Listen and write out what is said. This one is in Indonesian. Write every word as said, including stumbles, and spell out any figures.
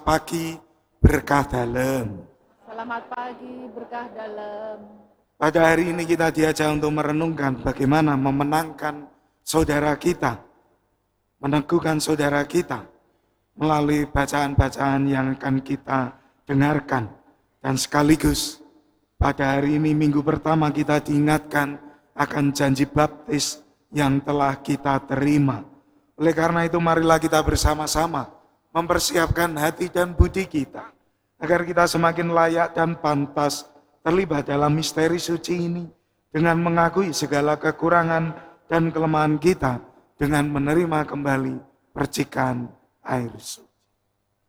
pagi, berkah dalam. Selamat pagi, berkah dalam. Pada hari ini kita diajak untuk merenungkan bagaimana memenangkan saudara kita, meneguhkan saudara kita melalui bacaan-bacaan yang akan kita dengarkan. Dan sekaligus pada hari ini minggu pertama kita diingatkan akan janji baptis yang telah kita terima. Oleh karena itu marilah kita bersama-sama mempersiapkan hati dan budi kita agar kita semakin layak dan pantas terlibat dalam misteri suci ini dengan mengakui segala kekurangan dan kelemahan kita dengan menerima kembali percikan air suci.